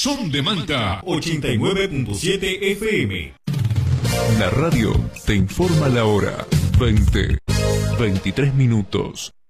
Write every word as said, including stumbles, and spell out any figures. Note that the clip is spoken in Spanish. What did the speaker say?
Son de Manta ochenta y nueve punto siete F M. La radio te informa la hora. veinte, veintitrés minutos.